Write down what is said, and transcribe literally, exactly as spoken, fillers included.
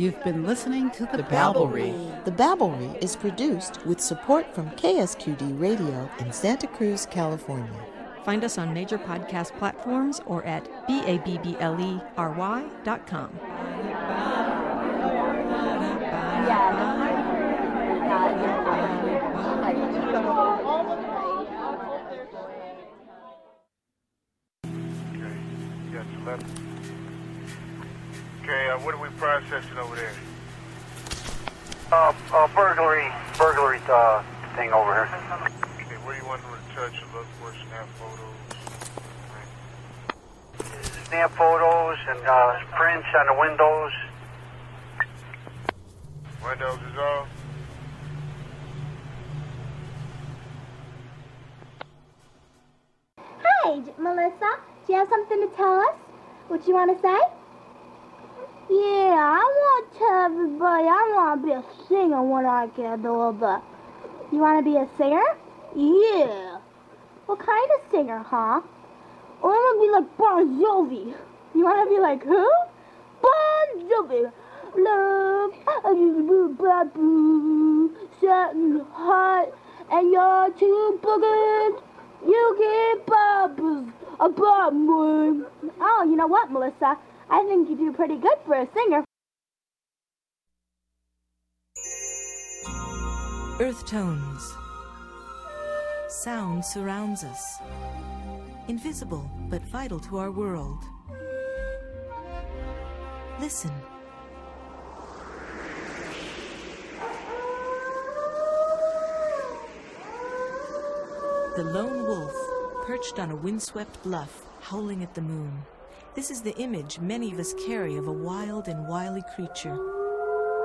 You've been listening to The, the Babblery. The Babblery is produced with support from K S Q D Radio in Santa Cruz, California. Find us on major podcast platforms or at B A B B L E R Y dot com. Okay, uh, what are we processing over there? Uh, uh burglary, burglary, uh, thing over here. Okay, where do you want them to touch and look for snap photos? Right. Snap photos and, uh, prints on the windows. Windows is off? Hi, Melissa. Do you have something to tell us? What you want to say? Yeah, I want to tell everybody I want to be a singer when I get older. You want to be a singer? Yeah. What kind of singer, huh? I want to be like Bon Jovi. You want to be like who? Bon Jovi. Love, satin hot, and you're too boogers. You get bubbles, a bubble. Oh, you know what, Melissa? I think you do pretty good for a singer. Earth tones. Sound surrounds us. Invisible, but vital to our world. Listen. The lone wolf, perched on a windswept bluff, howling at the moon. This is the image many of us carry of a wild and wily creature.